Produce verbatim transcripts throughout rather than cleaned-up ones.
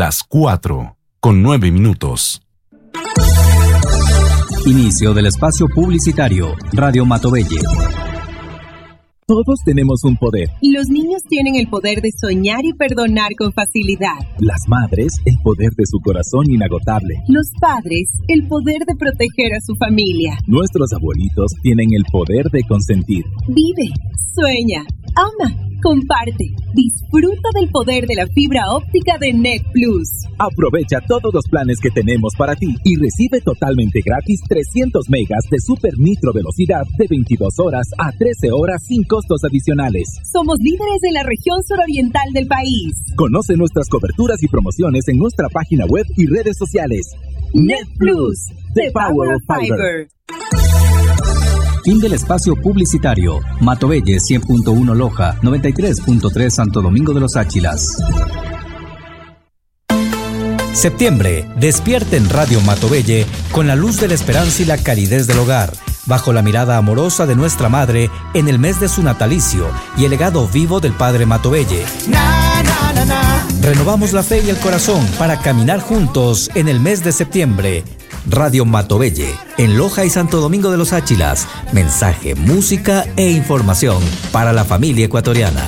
Las cuatro, con nueve minutos. Inicio del espacio publicitario. Radio Matovelle. Todos tenemos un poder. Los niños tienen el poder de soñar y perdonar con facilidad. Las madres, el poder de su corazón inagotable. Los padres, el poder de proteger a su familia. Nuestros abuelitos tienen el poder de consentir. Vive, sueña, ama, comparte. Disfruta del poder de la fibra óptica de Net Plus. Aprovecha todos los planes que tenemos para ti y recibe totalmente gratis trescientos megas de super micro velocidad de veintidós horas a trece horas sin costos adicionales. Somos líderes en la región suroriental del país. Conoce nuestras coberturas y promociones en nuestra página web y redes sociales. Net Plus, the power of fiber. Fin del espacio publicitario. Matovelle cien punto uno Loja, noventa y tres punto tres Santo Domingo de los Áchilas. Septiembre, despierte en Radio Matovelle con la luz de la esperanza y la calidez del hogar, bajo la mirada amorosa de nuestra madre en el mes de su natalicio y el legado vivo del padre Matovelle. Na, na, na, na. Renovamos la fe y el corazón para caminar juntos en el mes de septiembre. Radio Matovelle, en Loja y Santo Domingo de los Áchilas. Mensaje, música e información para la familia ecuatoriana.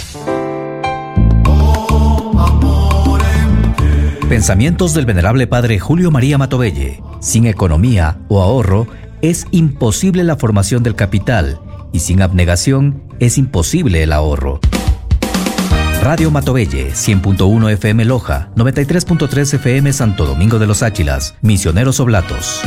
Pensamientos del venerable padre Julio María Matovelle. Sin economía o ahorro es imposible la formación del capital y sin abnegación es imposible el ahorro. Radio Matovelle, cien punto uno F M Loja, noventa y tres punto tres F M Santo Domingo de los Áchilas, Misioneros Oblatos.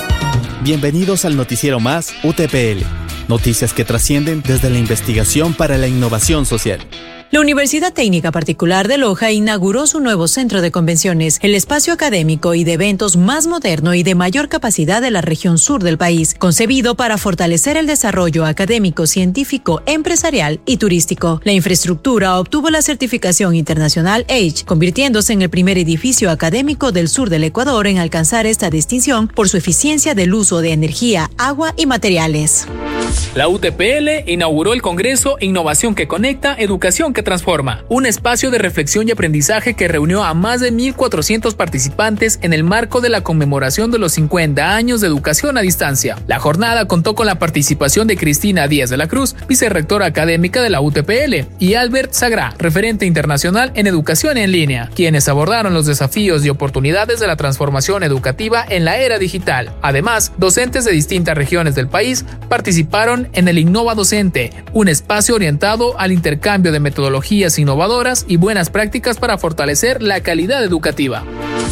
Bienvenidos al noticiero más U T P L, noticias que trascienden desde la investigación para la innovación social. La Universidad Técnica Particular de Loja inauguró su nuevo centro de convenciones, el espacio académico y de eventos más moderno y de mayor capacidad de la región sur del país, concebido para fortalecer el desarrollo académico, científico, empresarial y turístico. La infraestructura obtuvo la certificación internacional A H E, convirtiéndose en el primer edificio académico del sur del Ecuador en alcanzar esta distinción por su eficiencia del uso de energía, agua y materiales. La U T P L inauguró el Congreso Innovación que Conecta, Educación que Transforma, un espacio de reflexión y aprendizaje que reunió a más de mil cuatrocientos participantes en el marco de la conmemoración de los cincuenta años de educación a distancia. La jornada contó con la participación de Cristina Díaz de la Cruz, vicerrectora académica de la U T P L, y Albert Sagrá, referente internacional en educación en línea, quienes abordaron los desafíos y oportunidades de la transformación educativa en la era digital. Además, docentes de distintas regiones del país participaron en el Innova Docente, un espacio orientado al intercambio de metodologías innovadoras y buenas prácticas para fortalecer la calidad educativa.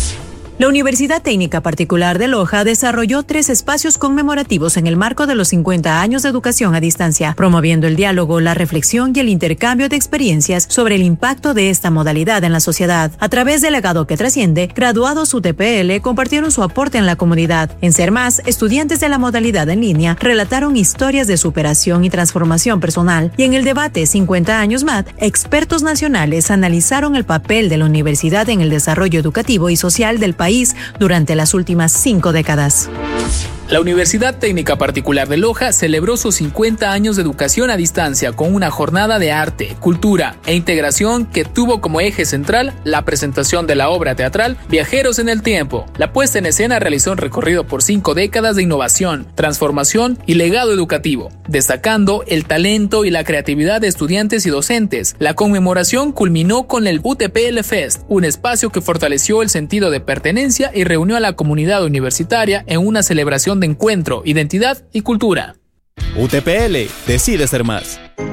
La Universidad Técnica Particular de Loja desarrolló tres espacios conmemorativos en el marco de los cincuenta años de educación a distancia, promoviendo el diálogo, la reflexión y el intercambio de experiencias sobre el impacto de esta modalidad en la sociedad. A través del legado que trasciende, graduados U T P L compartieron su aporte en la comunidad. En Ser Más, estudiantes de la modalidad en línea relataron historias de superación y transformación personal. Y en el debate cincuenta años M A D, expertos nacionales analizaron el papel de la universidad en el desarrollo educativo y social del país durante las últimas cinco décadas. La Universidad Técnica Particular de Loja celebró sus cincuenta años de educación a distancia con una jornada de arte, cultura e integración que tuvo como eje central la presentación de la obra teatral Viajeros en el Tiempo. La puesta en escena realizó un recorrido por cinco décadas de innovación, transformación y legado educativo, destacando el talento y la creatividad de estudiantes y docentes. La conmemoración culminó con el U T P L Fest, un espacio que fortaleció el sentido de pertenencia y reunió a la comunidad universitaria en una celebración de encuentro, identidad y cultura. U T P L, decide ser más.